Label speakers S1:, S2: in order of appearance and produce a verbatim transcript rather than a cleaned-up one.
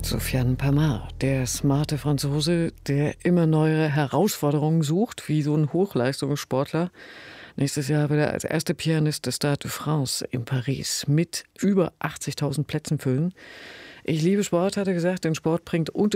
S1: Sofiane Pamart, der smarte Franzose, der immer neuere Herausforderungen sucht, wie so ein Hochleistungssportler. Nächstes Jahr wird er als erster Pianist des Stade de France in Paris mit über achtzigtausend Plätzen füllen. Ich liebe Sport, hat er gesagt, denn Sport bringt